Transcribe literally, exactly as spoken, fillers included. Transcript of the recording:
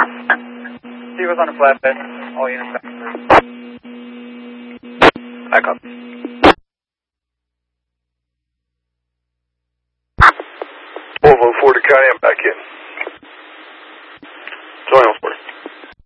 He was on a flatbed. All units back. Back up. Volvo four to County, I'm back in.